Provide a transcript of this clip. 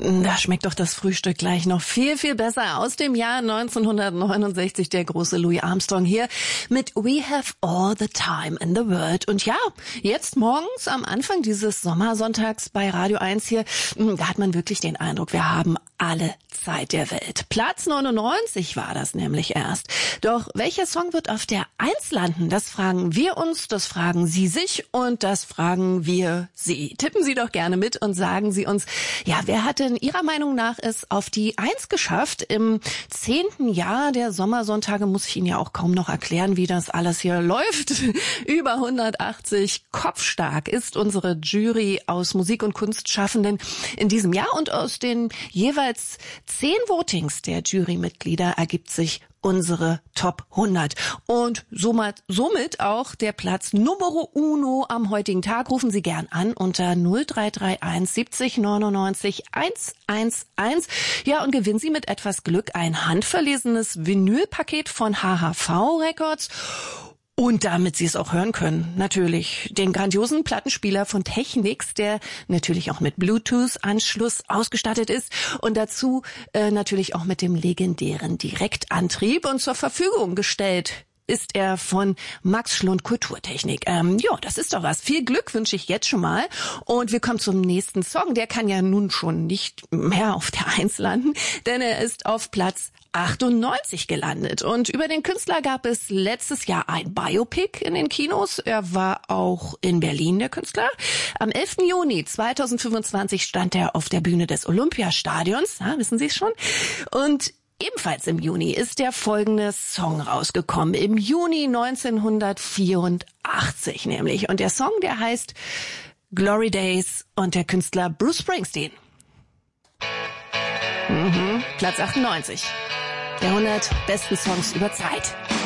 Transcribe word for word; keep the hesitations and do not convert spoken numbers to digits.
Da schmeckt doch das Frühstück gleich noch viel, viel besser. Aus dem Jahr neunzehnhundertneunundsechzig der große Louis Armstrong hier mit We Have All the Time in the World. Und ja, jetzt morgens am Anfang dieses Sommersonntags bei Radio eins hier, da hat man wirklich den Eindruck, wir haben alle Zeit der Welt. Platz neunundneunzig war das nämlich erst. Doch welcher Song wird auf der eins landen? Das fragen wir uns, das fragen Sie sich und das fragen wir Sie. Tippen Sie doch gerne mit und sagen Sie uns, ja, wer hat denn Ihrer Meinung nach es auf die eins geschafft? Im zehnten Jahr der Sommersonntage muss ich Ihnen ja auch kaum noch erklären, wie das alles hier läuft. Über hundertachtzig kopfstark ist unsere Jury aus Musik- und Kunstschaffenden in diesem Jahr und aus den jeweils zehn Votings der Jurymitglieder ergibt sich unsere Top hundert. Und somit, somit auch der Platz Numero Uno am heutigen Tag. Rufen Sie gern an unter null drei drei eins siebzig neunundneunzig hundertelf. Ja, und gewinnen Sie mit etwas Glück ein handverlesenes Vinylpaket von H H V Records. Und damit Sie es auch hören können, natürlich den grandiosen Plattenspieler von Technics, der natürlich auch mit Bluetooth-Anschluss ausgestattet ist und dazu äh, natürlich auch mit dem legendären Direktantrieb und zur Verfügung gestellt ist er von Max Schlund Kulturtechnik. Ähm, ja, das ist doch was. Viel Glück wünsche ich jetzt schon mal. Und wir kommen zum nächsten Song. Der kann ja nun schon nicht mehr auf der eins landen, denn er ist auf Platz achtundneunzig gelandet. Und über den Künstler gab es letztes Jahr ein Biopic in den Kinos. Er war auch in Berlin, der Künstler. Am elften Juni zweitausendfünfundzwanzig stand er auf der Bühne des Olympiastadions. Ja, wissen Sie es schon? Und ebenfalls im Juni ist der folgende Song rausgekommen. Im Juni neunzehnhundertvierundachtzig nämlich. Und der Song, der heißt Glory Days und der Künstler Bruce Springsteen. Mhm, Platz achtundneunzig. Der hundert besten Songs über Zeit.